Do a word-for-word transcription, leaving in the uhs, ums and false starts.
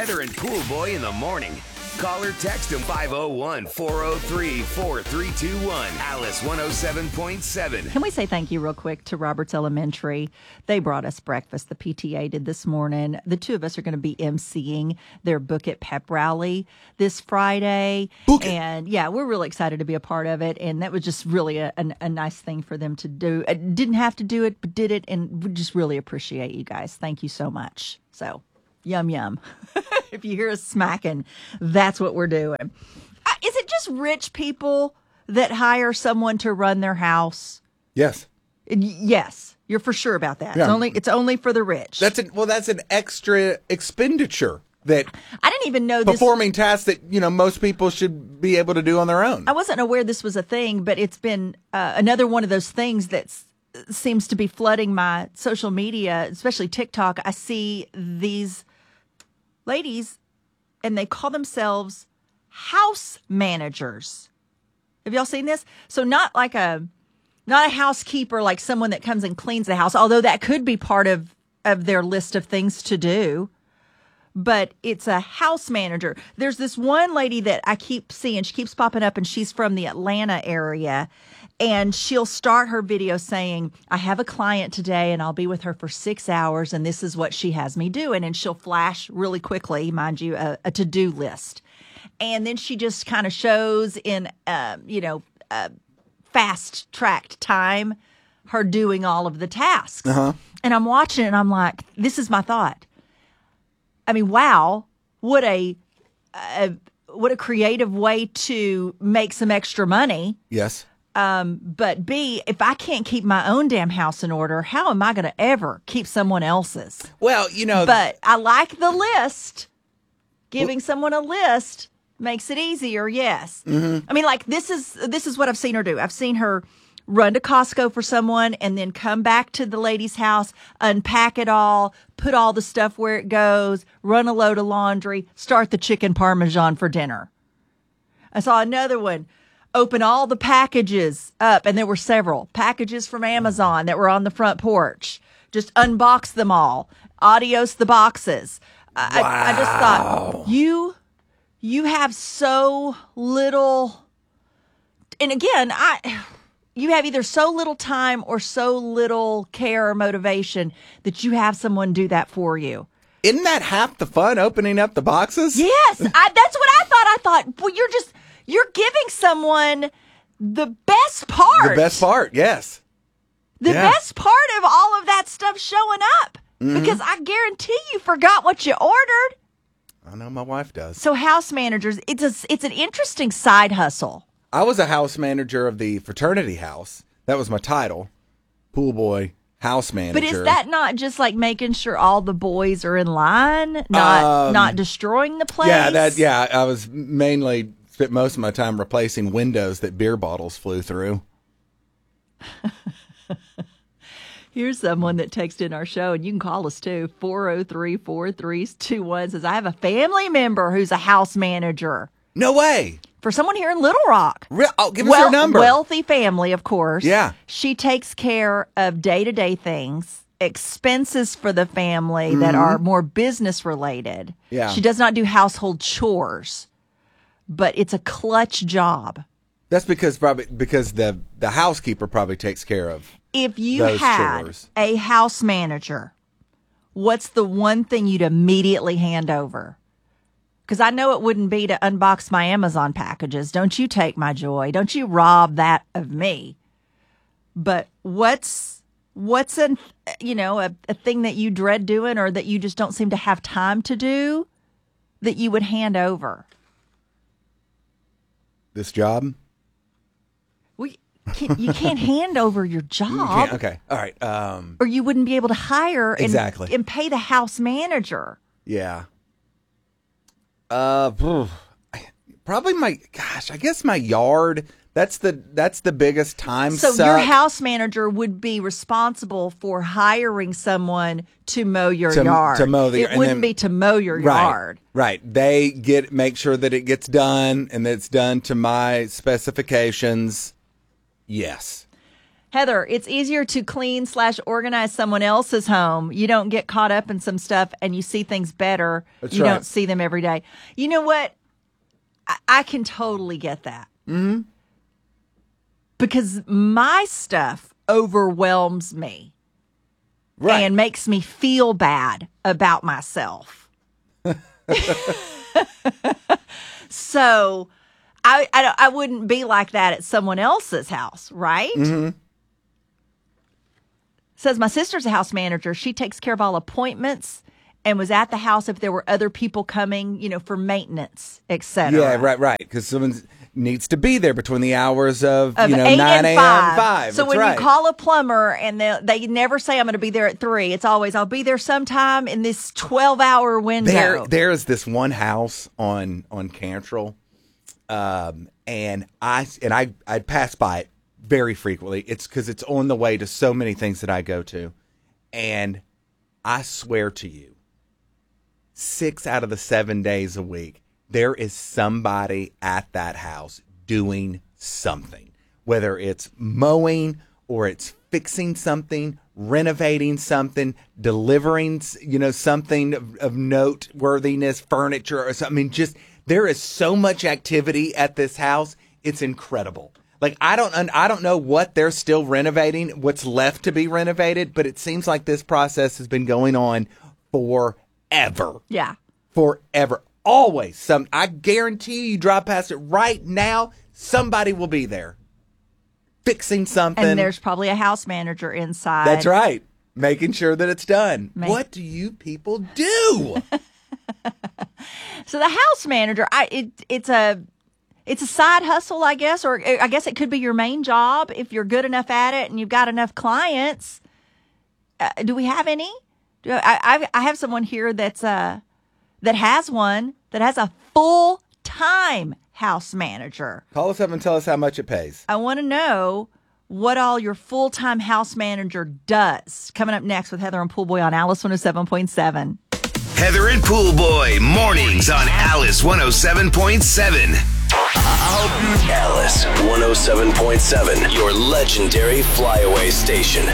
Heather and Pool Boy in the morning. Call or text them five oh one, four oh three, four three two one. Alice one oh seven point seven. Can we say thank you real quick to Roberts Elementary? They brought us breakfast. The P T A did this morning. The two of us are going to be emceeing their Book It pep rally this Friday. Book it. And yeah, we're really excited to be a part of it. And that was just really a, a, a nice thing for them to do. I didn't have to do it, but did it. And we just really appreciate you guys. Thank you so much. So yum, yum. If you hear us smacking, that's what we're doing. Uh, is it just rich people that hire someone to run their house? Yes. Yes, you're for sure about that. Yeah. It's only it's only for the rich. That's an, well, that's an extra expenditure that I didn't even know this. performing tasks that, you know, most people should be able to do on their own. I wasn't aware this was a thing, but it's been uh, another one of those things that seems to be flooding my social media, especially TikTok. I see these ladies, and they call themselves house managers. Have y'all seen this? So not like a, not a housekeeper, like someone that comes and cleans the house, although that could be part of, of their list of things to do. But it's a house manager. There's this one lady that I keep seeing. She keeps popping up, and she's from the Atlanta area. And she'll start her video saying, I have a client today and I'll be with her for six hours and this is what she has me doing. And she'll flash really quickly, mind you, a, a to-do list. And then she just kind of shows in, uh, you know, uh, fast-tracked time her doing all of the tasks. Uh-huh. And I'm watching it and I'm like, this is my thought. I mean, wow, what a, a what a creative way to make some extra money. Yes. Um, but B, if I can't keep my own damn house in order, how am I going to ever keep someone else's? Well, you know. But I like the list. Giving well, someone a list makes it easier, yes. Mm-hmm. I mean, like, this is this is what I've seen her do. I've seen her run to Costco for someone and then come back to the lady's house, unpack it all, put all the stuff where it goes, run a load of laundry, start the chicken parmesan for dinner. I saw another one. Open all the packages up, and there were several packages from Amazon that were on the front porch. Just unbox them all. Adios the boxes. I, wow. I, I just thought, you, you have so little, and again, I, you have either so little time or so little care or motivation that you have someone do that for you. Isn't that half the fun, opening up the boxes? Yes, I, that's what I thought. I thought, well, you're just... You're giving someone the best part. The best part, yes. The yeah. best part of all of that stuff showing up. Mm-hmm. Because I guarantee you forgot what you ordered. I know my wife does. So house managers, it's a, it's an interesting side hustle. I was a house manager of the fraternity house. That was my title. Pool boy, house manager. But is that not just like making sure all the boys are in line? Not um, not destroying the place? Yeah, that. Yeah, I was mainly... spent most of my time replacing windows that beer bottles flew through. Here's someone that texted in our show, and you can call us too, four oh three, four three two one, says, I have a family member who's a house manager. No way. For someone here in Little Rock. Real, oh, give us well, her number. Wealthy family, of course. Yeah. She takes care of day-to-day things, expenses for the family mm-hmm. that are more business related. Yeah. She does not do household chores. But it's a clutch job. That's because probably because the the housekeeper probably takes care of if you those had chores. A house manager, what's the one thing you'd immediately hand over? Because I know it wouldn't be to unbox my Amazon packages. Don't you take my joy. Don't you rob that of me. But what's what's an you know a, a thing that you dread doing or that you just don't seem to have time to do that you would hand over? This job? We can't, you can't hand over your job. Okay. All right. Um, or you wouldn't be able to hire and, exactly. and pay the house manager. Yeah. Uh, probably my, gosh, I guess my yard. That's the that's the biggest time So suck. your house manager would be responsible for hiring someone to mow your to, yard. To mow the It wouldn't then, be to mow your right, yard. Right. They get make sure that it gets done and that it's done to my specifications. Yes. Heather, it's easier to clean slash organize someone else's home. You don't get caught up in some stuff and you see things better. That's you right. don't see them every day. You know what? I, I can totally get that. Mm-hmm. Because my stuff overwhelms me. Right. And makes me feel bad about myself. So I, I, I wouldn't be like that at someone else's house, right? Mm-hmm. Says my sister's a house manager. She takes care of all appointments and was at the house if there were other people coming, you know, for maintenance, et cetera. Yeah, right, right. Because someone needs to be there between the hours of, Of you know, eight nine and a.m. five. five. So That's when right. you call a plumber and they, they never say I'm going to be there at three, it's always I'll be there sometime in this twelve-hour window. There, there's this one house on on Cantrell, um, and I and I I pass by it very frequently. It's because it's on the way to so many things that I go to, and I swear to you, six out of the seven days a week, there is somebody at that house doing something, whether it's mowing or it's fixing something, renovating something, delivering, you know, something of, of noteworthiness, furniture or something. I mean, just there is so much activity at this house. It's incredible. Like, I don't, I don't know what they're still renovating, what's left to be renovated, but it seems like this process has been going on forever. Yeah. Forever. Always. Some, I guarantee you, you drive past it right now, somebody will be there fixing something. And there's probably a house manager inside. That's right. Making sure that it's done. Make- what do you people do? So the house manager, I it it's a it's a side hustle, I guess, or I guess it could be your main job if you're good enough at it and you've got enough clients. Uh, do we have any? Do I, I I have someone here that's uh that has one that has a full time house manager. Call us up and tell us how much it pays. I want to know what all your full time house manager does. Coming up next with Heather and Pool Boy on Alice one oh seven point seven. Heather and Pool Boy, mornings on Alice one oh seven point seven. Alice one oh seven point seven, your legendary flyaway station.